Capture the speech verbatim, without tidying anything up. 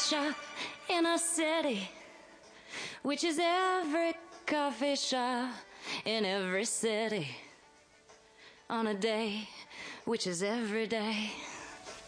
shop in a city, which is every coffee shop in every city, on a day which is every day.